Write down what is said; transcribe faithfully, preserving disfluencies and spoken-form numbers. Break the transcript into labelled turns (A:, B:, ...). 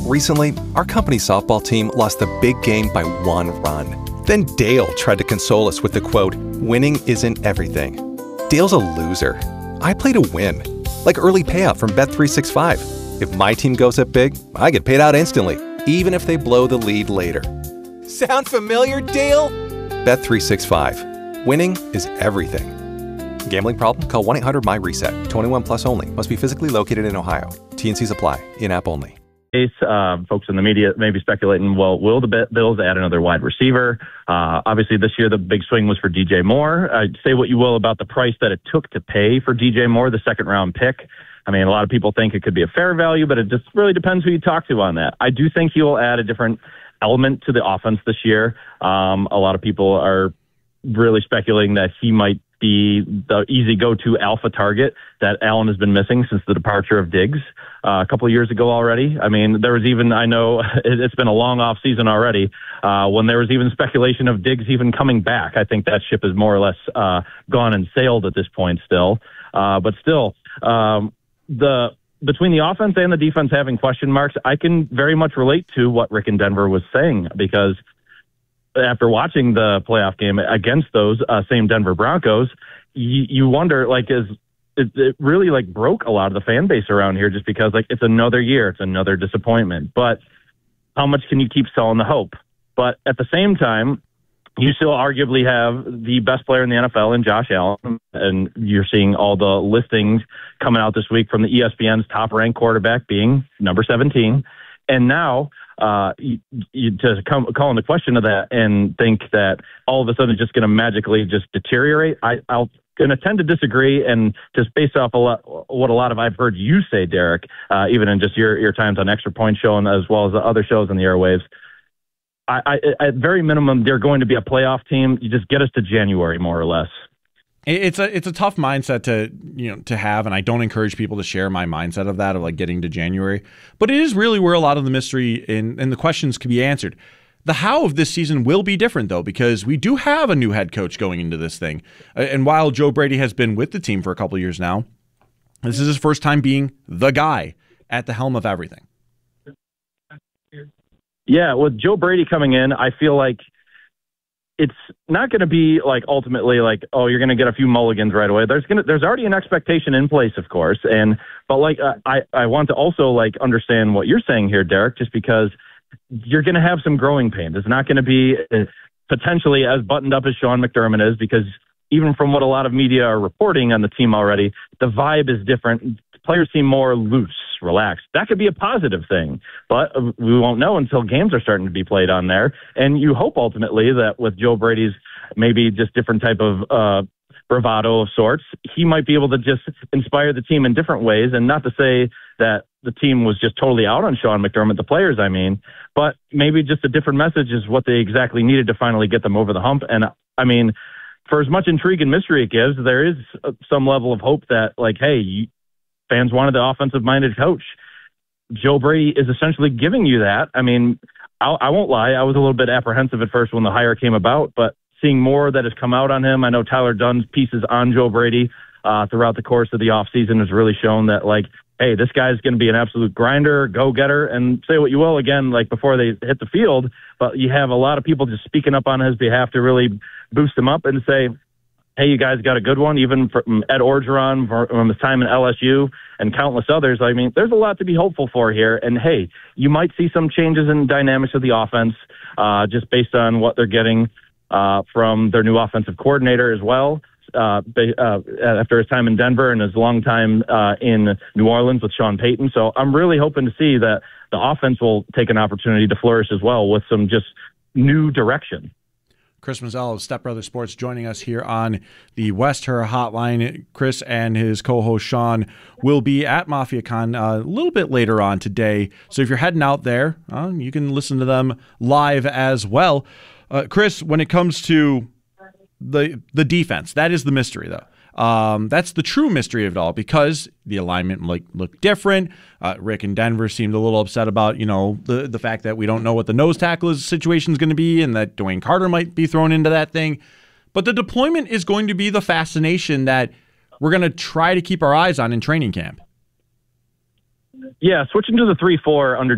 A: Recently, our company's softball team lost the big game by one run. Then Dale tried to console us with the quote, "Winning isn't everything." Dale's a loser. I play to win. Like early payout from Bet three sixty-five. If my team goes up big, I get paid out instantly, even if they blow the lead later. Sound familiar, Dale? Bet three sixty-five. Winning is everything. Gambling problem? Call one eight hundred M Y reset. twenty-one plus only. Must be physically located in Ohio. T and Cs apply. In-app only.
B: Uh, folks in the media may be speculating, well, will the Bills add another wide receiver? Uh, obviously, this year the big swing was for D J Moore. Uh, say what you will about the price that it took to pay for D J Moore, the second-round pick. I mean, a lot of people think it could be a fair value, but it just really depends who you talk to on that. I do think he will add a different element to the offense this year. Um, a lot of people are really speculating that he might be the easy go-to alpha target that Allen has been missing since the departure of Diggs uh, a couple of years ago already. I mean, there was even, I know it's been a long off season already, uh, when there was even speculation of Diggs even coming back. I think that ship is more or less uh, gone and sailed at this point still. Uh, but still, um, the between the offense and the defense having question marks, I can very much relate to what Rick in Denver was saying, because after watching the playoff game against those uh, same Denver Broncos, you, you wonder, like, is it, it really like broke a lot of the fan base around here, just because like it's another year, it's another disappointment. But how much can you keep selling the hope? But at the same time, you still arguably have the best player in the N F L in Josh Allen, and you're seeing all the listings coming out this week from the E S P N's top-ranked quarterback being number seventeen. And now uh, you, you to come, call into question of that and think that all of a sudden it's just going to magically just deteriorate, I, I'll going to tend to disagree. And just based off a lot, what a lot of I've heard you say, Derek, uh, even in just your, your times on Extra Point Show and as well as the other shows on the airwaves, I, I, at very minimum, they're going to be a playoff team. You just get us to January, more or less.
C: It's a it's a tough mindset to you know to have, and I don't encourage people to share my mindset of that, of like getting to January. But it is really where a lot of the mystery and, and the questions can be answered. The how of this season will be different, though, because we do have a new head coach going into this thing. And while Joe Brady has been with the team for a couple of years now, this is his first time being the guy at the helm of everything.
B: Yeah, with Joe Brady coming in, I feel like it's not going to be like ultimately like, oh, you're going to get a few mulligans right away. There's going to, there's already an expectation in place, of course. And, but like, uh, I, I want to also like understand what you're saying here, Derek, just because you're going to have some growing pains. It's not going to be potentially as buttoned up as Sean McDermott is, because even from what a lot of media are reporting on the team already, the vibe is different. Players seem more loose, relaxed. That could be a positive thing, but we won't know until games are starting to be played on there. And you hope ultimately that with Joe Brady's maybe just different type of uh, bravado of sorts, he might be able to just inspire the team in different ways. And not to say that the team was just totally out on Sean McDermott, the players, I mean, but maybe just a different message is what they exactly needed to finally get them over the hump. And I mean, for as much intrigue and mystery it gives, there is some level of hope that like, hey, you, fans wanted the offensive-minded coach. Joe Brady is essentially giving you that. I mean, I'll, I won't lie. I was a little bit apprehensive at first when the hire came about, but seeing more that has come out on him, I know Tyler Dunn's pieces on Joe Brady uh, throughout the course of the offseason has really shown that, like, hey, this guy's going to be an absolute grinder, go-getter, and say what you will, again, like before they hit the field, but you have a lot of people just speaking up on his behalf to really boost him up and say, hey, you guys got a good one, even from Ed Orgeron from his time in L S U and countless others. I mean, there's a lot to be hopeful for here. And, hey, you might see some changes in dynamics of the offense uh, just based on what they're getting uh, from their new offensive coordinator as well, uh, uh, after his time in Denver and his long time uh, in New Orleans with Sean Payton. So I'm really hoping to see that the offense will take an opportunity to flourish as well with some just new direction.
C: Chris Mazzella of Step Brothers Sports joining us here on the West Her Hotline. Chris and his co-host Sean will be at MafiaCon uh, a little bit later on today. So if you're heading out there, uh, you can listen to them live as well. Uh, Chris, when it comes to the the defense, that is the mystery, though. Um, that's the true mystery of it all, because the alignment like looked different. Uh, Rick in Denver seemed a little upset about, you know, the, the fact that we don't know what the nose tackle situation is going to be and that Dwayne Carter might be thrown into that thing. But the deployment is going to be the fascination that we're going to try to keep our eyes on in training camp.
B: Yeah, switching to the three four under